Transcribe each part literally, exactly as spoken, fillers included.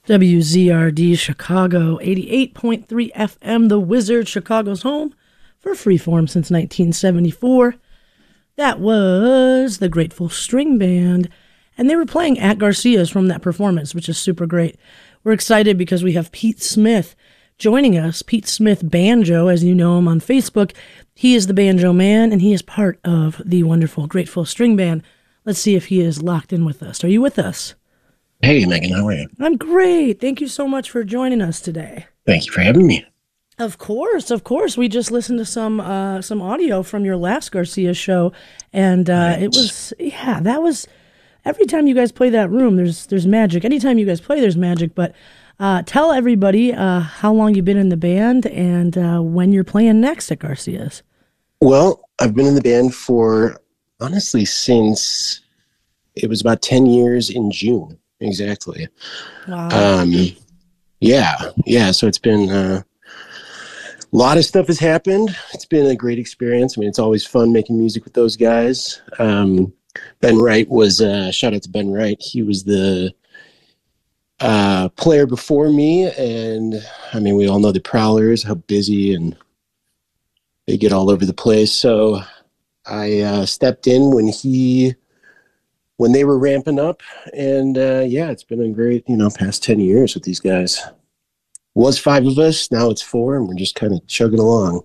W Z R D Chicago, eighty-eight point three F M, The Wizard, Chicago's home for Freeform since nineteen seventy-four. That was the Grateful String Band, and they were playing at Garcia's from that performance, which is super great. We're excited because we have Pete Smith joining us. Pete Smith Banjo, as you know him on Facebook. He is the Banjo Man, and he is part of the wonderful Grateful String Band. Let's see if he is locked in with us. Are you with us? Hey, Megan, how are you? I'm great. Thank you so much for joining us today. Thank you for having me. Of course, of course. We just listened to some uh, some audio from your last Garcia show, and uh, Right. it was, yeah, that was, every time you guys play that room, there's there's magic. Anytime you guys play, there's magic. But uh, tell everybody uh, how long you've been in the band and uh, when you're playing next at Garcia's. Well, I've been in the band for, honestly, since it was about ten years in June. Exactly. Wow. Um, yeah, yeah. So it's been uh, a lot of stuff has happened. It's been a great experience. I mean, it's always fun making music with those guys. Um, Ben Wright was, uh, shout out to Ben Wright. He was the uh, player before me. And I mean, we all know the Prowlers, how busy and they get all over the place. So I uh, stepped in when he, when they were ramping up. And uh, yeah, it's been a great, you know, past ten years with these guys. Was five of us, now it's four, and we're just kind of chugging along.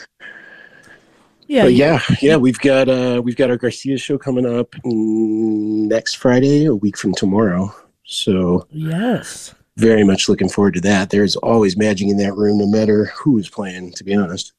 Yeah. But you- yeah, yeah, we've got uh, we've got our Garcia show coming up next Friday, a week from tomorrow. So Yes. very much looking forward to that. There's always magic in that room, no matter who is playing, to be honest.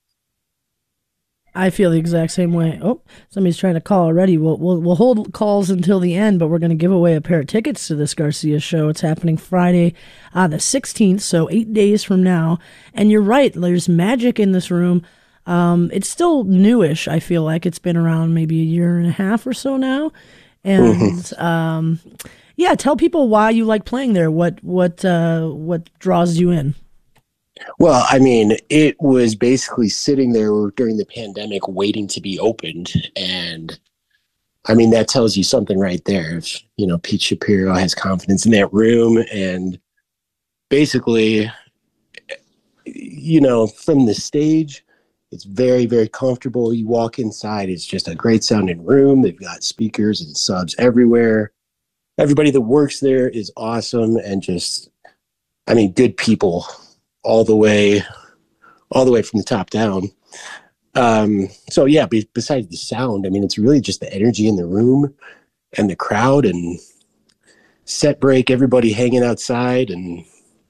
I feel the exact same way. Oh, somebody's trying to call already. We'll we'll, we'll hold calls until the end, but we're going to give away a pair of tickets to this Garcia show. It's happening Friday, uh, the sixteenth, so eight days from now. And you're right, there's magic in this room. Um, it's still newish, I feel like. It's been around maybe a year and a half or so now. And um, yeah, tell people why you like playing there. What what uh, what draws you in? Well, I mean, it was basically sitting there during the pandemic waiting to be opened. And I mean, that tells you something right there. If, you know, Pete Shapiro has confidence in that room and basically, you know, from the stage, it's very, very comfortable. You walk inside, it's just a great sounding room. They've got speakers and subs everywhere. Everybody that works there is awesome and just, I mean, good people all the way, all the way from the top down. Um, so yeah, be, besides the sound, I mean, it's really just the energy in the room and the crowd and set break, everybody hanging outside and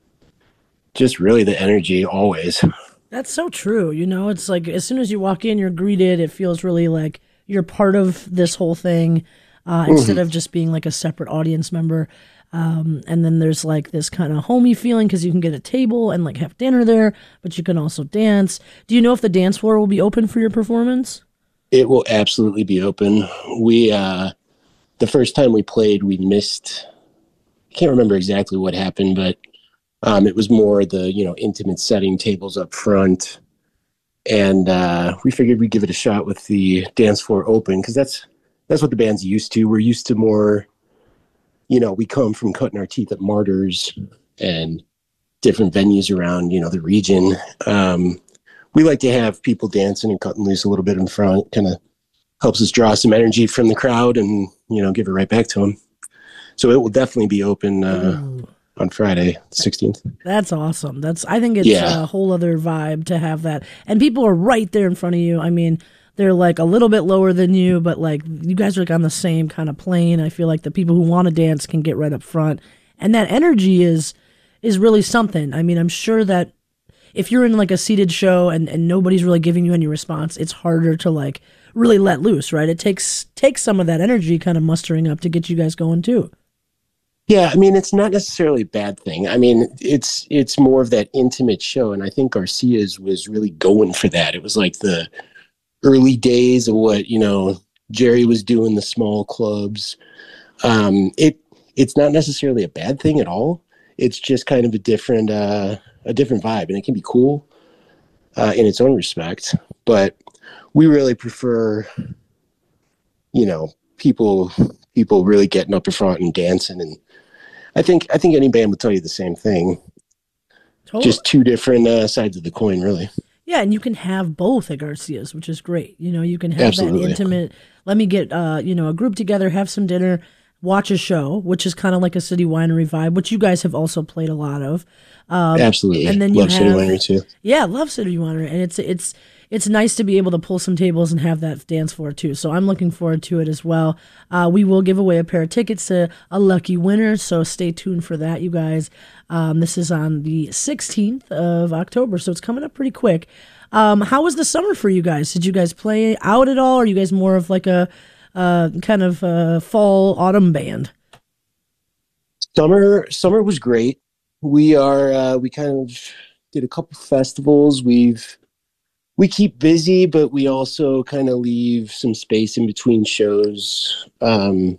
just really the energy always. That's so true. You know, it's like as soon as you walk in, you're greeted. It feels really like you're part of this whole thing uh, instead of just being like a separate audience member. Um, and then there's like this kind of homey feeling because you can get a table and like have dinner there, but you can also dance. Do you know if the dance floor will be open for your performance? It will absolutely be open. We, uh, the first time we played, we missed, I can't remember exactly what happened, but um, it was more the, you know, intimate setting, tables up front. And uh, we figured we'd give it a shot with the dance floor open because that's, that's what the band's used to. We're used to more, you know, we come from cutting our teeth at Martyrs and different venues around, you know, the region. Um, we like to have people dancing and cutting loose a little bit in front. Kind of helps us draw some energy from the crowd and, you know, give it right back to them. So it will definitely be open uh, on Friday, the sixteenth. That's awesome. That's I think it's Yeah. a whole other vibe to have that. And people are right there in front of you. I mean, they're like a little bit lower than you, but like you guys are like on the same kind of plane. I feel like the people who want to dance can get right up front. And that energy is is really something. I mean, I'm sure that if you're in like a seated show and, and nobody's really giving you any response, it's harder to like really let loose, right? It takes takes some of that energy kind of mustering up to get you guys going too. Yeah, I mean, it's not necessarily a bad thing. I mean, it's it's more of that intimate show, and I think Garcia's was really going for that. It was like the early days of what, you know, Jerry was doing, the small clubs. Um, it it's not necessarily a bad thing at all. It's just kind of a different uh, a different vibe, and it can be cool uh, in its own respect. But we really prefer, you know, people people really getting up in front and dancing and I think I think any band would tell you the same thing. Totally. Just two different uh, sides of the coin, really. Yeah, and you can have both at Garcia's, which is great. You know, you can have that Absolutely. intimate, let me get, uh, you know, a group together, have some dinner, watch a show, which is kind of like a city winery vibe, which you guys have also played a lot of. Um, Absolutely. and then you Love City have, Winery too. yeah, love City Winery, and it's it's it's nice to be able to pull some tables and have that dance floor too. So I'm looking forward to it as well. Uh, we will give away a pair of tickets to a lucky winner, so stay tuned for that, you guys. Um, this is on the sixteenth of October, so it's coming up pretty quick. Um, how was the summer for you guys? Did you guys play out at all? Or are you guys more of like a uh, kind of uh, fall autumn band? Summer summer was great. We are uh, we kind of did a couple festivals. We've we keep busy, but we also kind of leave some space in between shows. Um,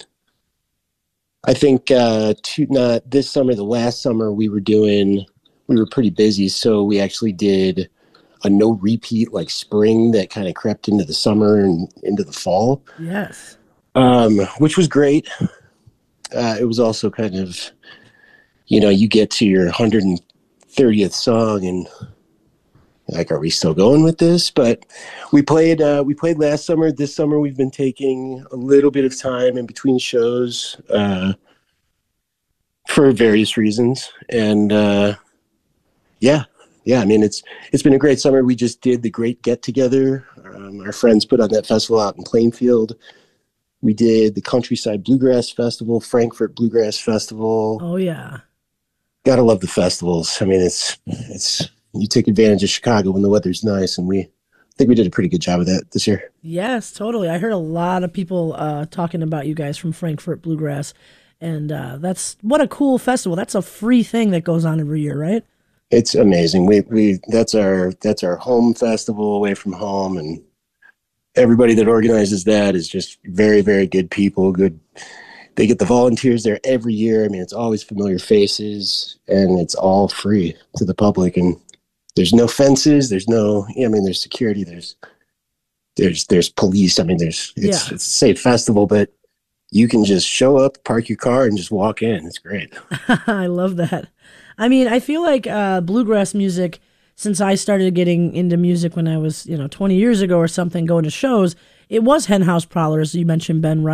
I think uh, to, not this summer, the last summer we were doing, we were pretty busy, so we actually did a no repeat like spring that kind of crept into the summer and into the fall, Yes. um, which was great. Uh, it was also kind of, you know, you get to your one hundred thirtieth song and like, are we still going with this? But we played, uh, we played last summer. This summer we've been taking a little bit of time in between shows uh, for various reasons. And uh, yeah, yeah, I mean, it's it's been a great summer. We just did the Great Get Together. Um, our friends put on that festival out in Plainfield. We did the Countryside Bluegrass Festival, Frankfurt Bluegrass Festival. Oh yeah. Gotta love the festivals. I mean, it's it's you take advantage of Chicago when the weather's nice, and we I think we did a pretty good job of that this year. Yes, totally. I heard a lot of people uh, talking about you guys from Frankfurt Bluegrass, and uh, that's what a cool festival. That's a free thing that goes on every year, right? It's amazing. We we that's our that's our home festival away from home, and everybody that organizes that is just very very good people. Good. They get the volunteers there every year. I mean, it's always familiar faces, and it's all free to the public. And there's no fences. There's no. I mean, there's security. There's there's there's police. I mean, there's it's Yeah. it's a safe festival, but you can just show up, park your car, and just walk in. It's great. I love that. I mean, I feel like uh, bluegrass music, since I started getting into music when I was, you know, twenty years ago or something, going to shows, it was Hen House Prowlers. You mentioned Ben Wright.